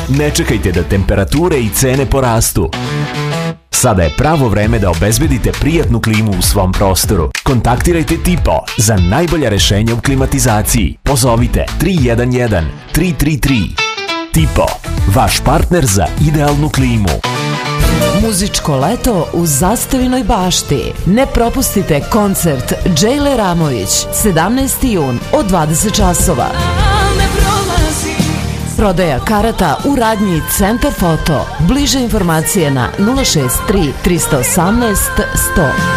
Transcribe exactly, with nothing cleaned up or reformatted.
Ne čekajte da temperature i cene porastu. Sada je pravo vreme da obezbedite prijatnu klimu u svom prostoru. Kontaktirajte Tipo za najbolja rešenja u klimatizaciji. Pozovite tri jedan jedan tri tri tri. Tipo, vaš partner za idealnu klimu. Muzičko leto u Zastavinoj bašti. Ne propustite koncert Džejle Ramović, sedamnaesti jun od dvadeset časova. Prodaja karata u radnji Centar Foto. Bliže informacije na nula šest tri tri jedan osam sto sto.